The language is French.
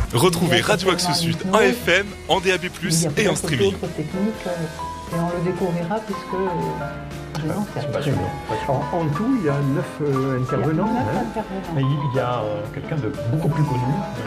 Retrouvez Radio Axe Sud en FM, en DAB+, et en streaming. D'autres techniques, et on le découvrira puisque les gens C'est passionnant. En tout, il y a 9 intervenants. Il y a 9 hein. intervenants. Mais il y a quelqu'un de beaucoup plus connu,